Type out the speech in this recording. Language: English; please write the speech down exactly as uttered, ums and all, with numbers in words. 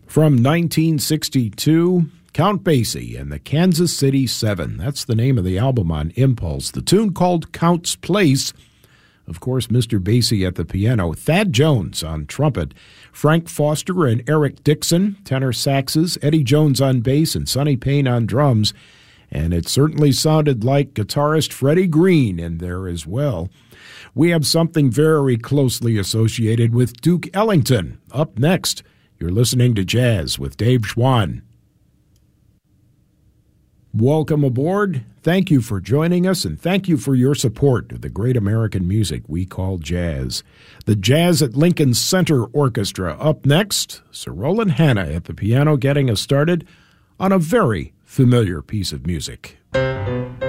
From nineteen sixty-two, Count Basie and the Kansas City Seven. That's the name of the album on Impulse. The tune called Count's Place. Of course, Mister Basie at the piano, Thad Jones on trumpet, Frank Foster and Eric Dixon, tenor saxes, Eddie Jones on bass, and Sonny Payne on drums. And it certainly sounded like guitarist Freddie Green in there as well. We have something very closely associated with Duke Ellington. Up next, you're listening to Jazz with Dave Schwann. Welcome aboard. Thank you for joining us, and thank you for your support of the great American music we call jazz. The Jazz at Lincoln Center Orchestra. Up next, Sir Roland Hanna at the piano getting us started on a very familiar piece of music.